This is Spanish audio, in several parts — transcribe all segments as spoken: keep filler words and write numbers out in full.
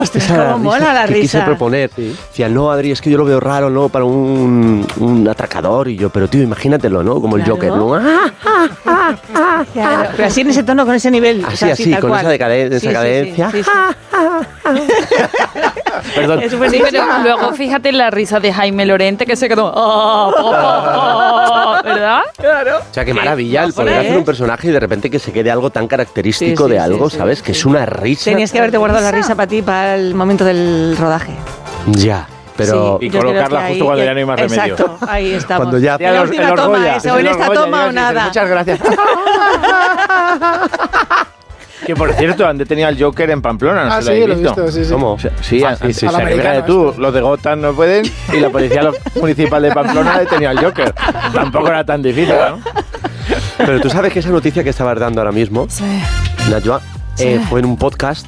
Cómo mola la que risa. quise proponer. Sí. Decía, no, Adri, es que yo lo veo raro, ¿no? Para un, un atracador. Y yo, pero tío, imagínatelo, ¿no? Como Claro. el Joker, ¿no? ¡Ah! Claro, pero así en ese tono, con ese nivel. Así, o sea, así, tal con cual. esa, decaden- esa Sí, sí, sí, cadencia. sí, sí. Perdón. Es súper Sí, pero divertido. luego fíjate la risa de Jaime Lorente que se quedó. "Ah, ah, ah", ¿verdad? Claro. O sea, qué maravilla el guapo, poder ¿eh? hacer un personaje y de repente que se quede algo tan característico Sí, sí, de sí, algo, sí, ¿sabes? sí. Que es una risa. Tenías que haberte guardado la risa para ti, para el momento del rodaje. Ya, pero... Sí, Y yo creo colocarla que justo ahí- cuando ya no hay más remedio. Exacto, ahí estamos. Cuando ya- En la El- última el toma, Orgoya, eso, en el esta Orgoya, toma o llegas y dices, nada. Muchas gracias. Que por cierto, han detenido al Joker en Pamplona, no Ah, sé sí, lo lo habéis he visto. visto, sí, sí. ¿Cómo? Sí, Ah, sí, sí, sí, sí. al se americano de tú, este. los de Gotham no pueden y la policía lo- municipal de Pamplona ha detenido al Joker. Tampoco era tan difícil, ¿no? Pero tú sabes que esa noticia que estabas dando ahora mismo, Sí. Najwa, eh, fue en un podcast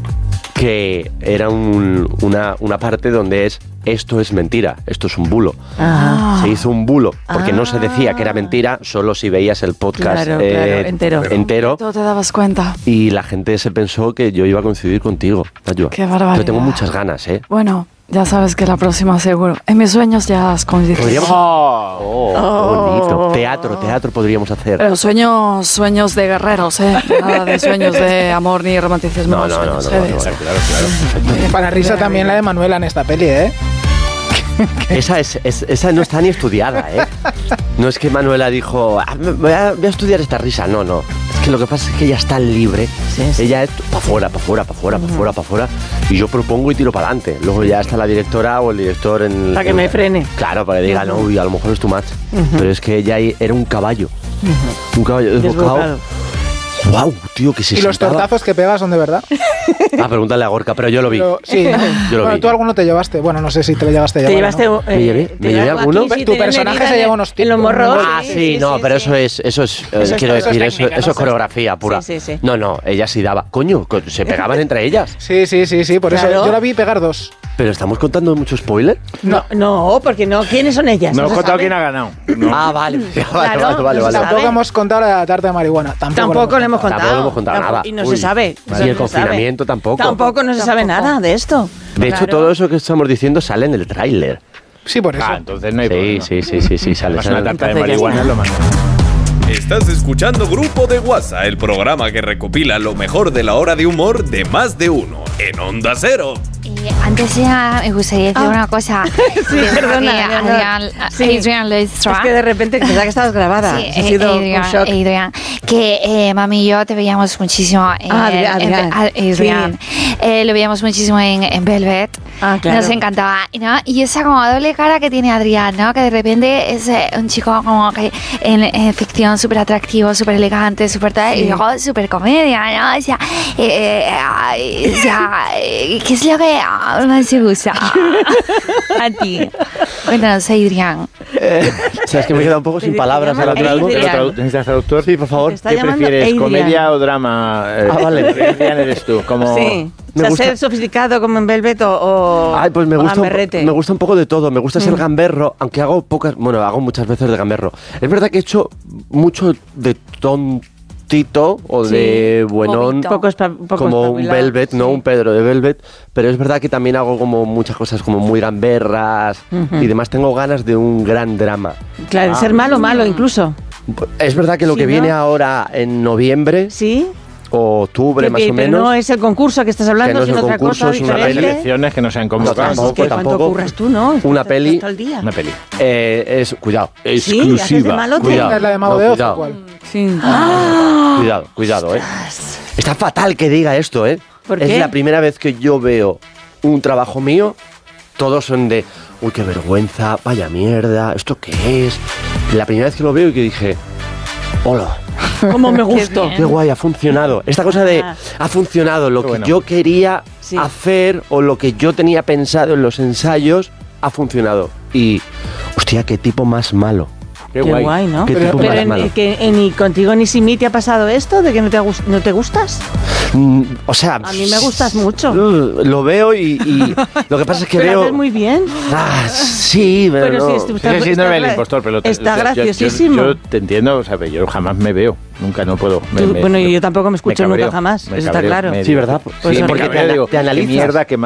que era un- una, una parte donde es esto es mentira, esto es un bulo. Ah. Se hizo un bulo porque no se decía que era Ah. mentira, solo si veías el podcast Claro, eh, claro, entero. entero. Tú te dabas cuenta. Y la gente se pensó que yo iba a coincidir contigo, Najwa. Qué barbaridad. Yo tengo muchas ganas, ¿eh? Bueno, ya sabes que la próxima seguro. En mis sueños ya has conocido. Podríamos... Oh. Oh, qué bonito. Teatro, teatro podríamos hacer. Pero sueños, sueños de guerreros, ¿eh? Nada de sueños de amor ni romanticismo. No, no, no, sueños, no, ¿eh? no, de- no, Claro, claro. Oye, para risa también la de Manuela en esta peli, ¿eh? Esa, es, es- esa no está ni estudiada, ¿eh? No es que Manuela dijo, "Ah, me- voy, a, voy a estudiar esta risa. No, no. Es que lo que pasa es que ella está libre. Sí, sí. Ella es para afuera, para afuera, para afuera, para afuera, para afuera. Y yo propongo y tiro para adelante. Luego ya está la directora o el director en... Para que en- me frene. Claro, para que diga, no, uy, a lo mejor es tu match. Pero es que ella ahí era un caballo. Un caballo desbocado. Desbocado. Wow, tío, que se Y los sentaba- tortazos que pegas son de verdad. Ah, pregúntale a Gorka, pero yo lo vi. Pero, sí, Yo lo bueno, vi. tú alguno te llevaste. Bueno, no sé si te lo llevaste a Te llevar. llevaste. ¿no? eh, ¿Me llevé? te ¿Me llevé llevaba alguno? aquí, sí, Tu te personaje herida se en lleva el- unos En los tipos. morros. Ah, sí, no, pero eso es, eso es, eh, Eso es- quiero eso es decir, eso, técnica, eso ¿no? es coreografía pura. Sí, sí, sí. No, no, ella sí daba. Coño, co- se pegaban entre ellas. Sí, sí, sí, sí, por Claro. eso yo la vi pegar dos. Pero estamos contando mucho spoiler. No, no, porque no. ¿Quiénes son ellas? No No he se contado sabe. quién ha ganado. No. Ah, vale. vale, Claro, vale, vale, no vale. se sabe. Tampoco hemos contado la tarta de marihuana. Tampoco, Tampoco le hemos Tampoco contado. le hemos contado Tampoco- nada. Y no Uy. se sabe. Y Eso el no se sabe. confinamiento tampoco. Tampoco no se sabe Tampoco. nada de esto. De hecho, Claro. todo eso que estamos diciendo sale en el tráiler. Sí, por eso. Ah, entonces no hay Sí, problema. sí, sí, sí, sí, sale. Además, sale. una tarta de Entonces ya marihuana está. es lo más. Estás escuchando Grupo de WhatsApp, el programa que recopila lo mejor de la hora de humor de más de uno en Onda Cero. Eh, antes ya me gustaría decir Ah. una cosa. Sí, De perdona, Adrián- Leonor. Adrián- Sí. Adrián Leistra. Es que de repente pensaba que estabas grabada. Sí, Ha eh, sido Adrián, un shock. Adrián, que eh, mami y yo te veíamos muchísimo en, Ah, Adrián, Adrián. en- a- Adrián. Eh, lo veíamos muchísimo en, en Velvet. Ah, claro. Nos encantaba, ¿no? Y esa como doble cara que tiene Adrián, ¿no? Que de repente es eh, un chico como que en, en ficción súper atractivo, súper elegante, súper tal, y luego súper comedia, ¿no? O sea, eh, eh, ay, o sea, eh, ¿qué es lo que ah, más te gusta a ti? Cuéntanos, Adrián. O sea, es que me he quedado un poco sin Te- palabras te ahora llama mismo. Adrián. Pero tradu- ¿Necesitas traductor? Sí, por favor. Te está ¿Qué llamando prefieres, Adrián. comedia o drama? Eh, Ah, vale. ¿Qué Adrián eres tú? Como... Sí. Me O sea, gusta- ser sofisticado como en Velvet o, o Ay, pues me o gusta, un, gamberrete. me gusta un poco de todo. Me gusta ser gamberro, aunque hago pocas. Bueno, hago muchas veces de gamberro. Es verdad que he hecho mucho de tontito o Sí, de buenón. bobito. Poco espa- poco Como un espabilado, Velvet, ¿no? sí. Un Pedro de Velvet. Pero es verdad que también hago como muchas cosas como muy gamberras y demás. Tengo ganas de un gran drama. Claro, ser malo, malo incluso. Es verdad que lo Sí, que ¿no? viene ahora en noviembre ¿Sí? o octubre Que- más que- o pero menos. no es el concurso que estás hablando, Que no es sino el otra concurso, cosa es una Las diferente. elecciones que no se han No, convocado. tampoco, Es que ¿cuánto tampoco. curras tú, no? Una Estás peli- todo el día. Una peli. Eh, es, cuidado, ¿Sí? ¿Haces de exclusiva. malote? Cuidado, ¿Es la de Mago no, de Oz o cuidado, cuál? Sí. cuidado, cuidado, eh. Está fatal que diga esto, eh. ¿Por es qué? la primera vez que yo veo un trabajo mío, todos son de, uy, qué vergüenza, vaya mierda, ¿esto qué es? La primera vez que lo veo y que dije, hola. Como me gustó. Qué guay, ha funcionado. Esta cosa de Ah. ha funcionado, lo Qué que bueno. yo quería Sí. hacer o lo que yo tenía pensado en los ensayos ha funcionado. Y, hostia, qué tipo más malo. Qué Qué guay. guay, ¿no? Que te Pero, pongas pero en- malo. que en- ni contigo ni sin mí te ha pasado esto de que no te, gus- no te gustas. Mm, o sea... A mí me gustas mucho. uh, Lo veo y, y lo que pasa es que Pero veo... haces muy bien. Ah, sí, pero, Pero no. sí, estu- Sigue siendo está el gra- impostor, pero te- está yo- yo- graciosísimo. Yo, yo te entiendo, o sea, yo jamás me veo, nunca, no puedo. Me- Tú- me- bueno, yo tampoco me escucho cabreo, nunca jamás, me eso está cabreo, claro. me- Sí, ¿verdad? Sí, Sí, porque porque te, te ana- digo, te analizas. qué mierda, qué